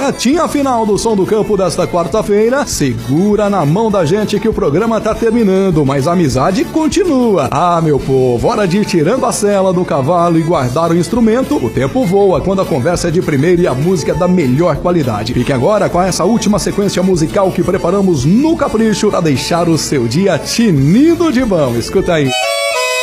retinha final do Som do Campo desta quarta-feira. Segura na mão da gente que o programa tá terminando, mas a amizade continua. Ah, meu povo, hora de ir tirando a sela do cavalo e guardar o instrumento. O tempo voa quando a conversa é de primeira e a música é da melhor qualidade. Fique agora com essa última sequência musical que preparamos no capricho para deixar o seu dia tinindo de bom. Escuta aí.